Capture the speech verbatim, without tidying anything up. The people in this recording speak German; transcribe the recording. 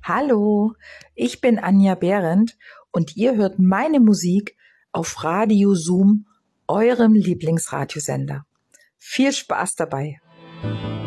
Hallo, ich bin Anja Behrendt und ihr hört meine Musik auf Radio Zoom, eurem Lieblingsradiosender. Viel Spaß dabei!